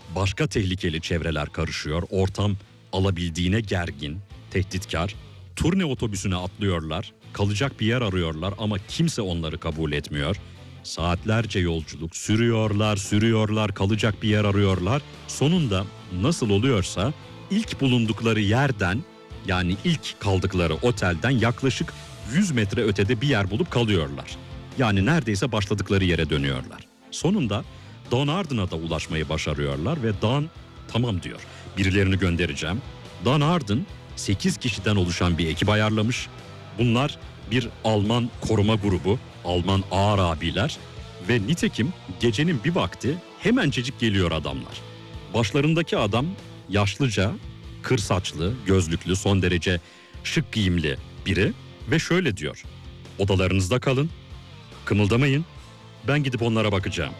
Başka tehlikeli çevreler karışıyor. Ortam alabildiğine gergin, tehditkar. Turne otobüsüne atlıyorlar. Kalacak bir yer arıyorlar ama kimse onları kabul etmiyor. Saatlerce yolculuk sürüyorlar, kalacak bir yer arıyorlar. Sonunda nasıl oluyorsa ilk bulundukları yerden, yani ilk kaldıkları otelden yaklaşık 100 metre ötede bir yer bulup kalıyorlar. Yani neredeyse başladıkları yere dönüyorlar. Sonunda Don Arden'a da ulaşmayı başarıyorlar ve Don tamam diyor. Birilerini göndereceğim. Don Arden 8 kişiden oluşan bir ekip ayarlamış. Bunlar bir Alman koruma grubu, Alman ağır abiler ve nitekim gecenin bir vakti hemencecik geliyor adamlar. Başlarındaki adam yaşlıca, kır saçlı, gözlüklü, son derece şık giyimli biri ve şöyle diyor: odalarınızda kalın, kımıldamayın, ben gidip onlara bakacağım.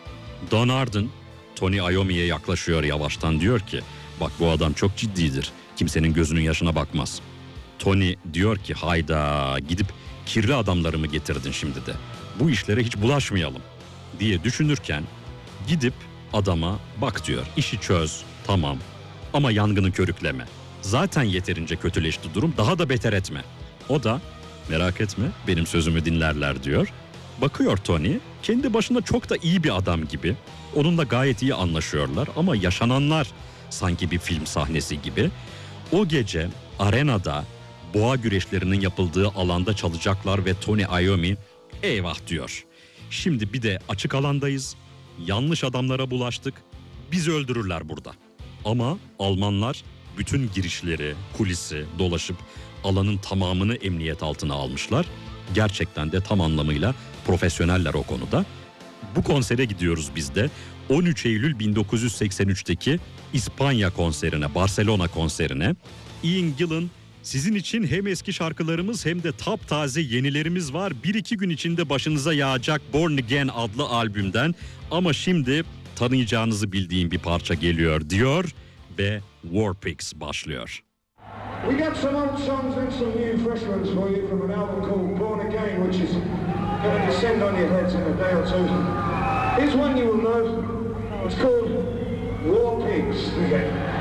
Don Arden, Tony Iommi'ye yaklaşıyor yavaştan, diyor ki bak bu adam çok ciddidir, kimsenin gözünün yaşına bakmaz. Tony diyor ki hayda, gidip kirli adamlarımı getirdin şimdi de, bu işlere hiç bulaşmayalım diye düşünürken gidip adama bak diyor, işi çöz tamam ama yangını körükleme. Zaten yeterince kötüleşti durum, daha da beter etme. O da merak etme benim sözümü dinlerler diyor. Bakıyor Tony kendi başına çok da iyi bir adam gibi. Onunla gayet iyi anlaşıyorlar ama yaşananlar sanki bir film sahnesi gibi. O gece arenada boğa güreşlerinin yapıldığı alanda çalacaklar ve Tony Iommi eyvah diyor. Şimdi bir de açık alandayız. Yanlış adamlara bulaştık. Bizi öldürürler burada. Ama Almanlar bütün girişleri, kulisi dolaşıp alanın tamamını emniyet altına almışlar. Gerçekten de tam anlamıyla profesyoneller o konuda. Bu konsere gidiyoruz biz de. 13 Eylül 1983'teki İspanya konserine, Barcelona konserine. Ian Gillan, sizin için hem eski şarkılarımız hem de taptaze yenilerimiz var. 1-2 gün içinde başınıza yağacak Born Again adlı albümden. Ama şimdi tanıyacağınızı bildiğim bir parça geliyor diyor ve War Pigs başlıyor. We got some old songs and some new fresh ones for you from an album called Born Again, which is going to descend on your heads in a day or two. Here's one you will know. It's called War Pigs.